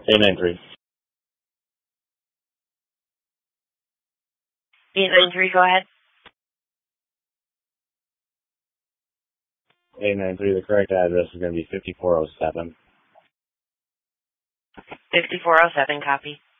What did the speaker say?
893. 893, go ahead. 893, the correct address is going to be 5407. 5407, copy.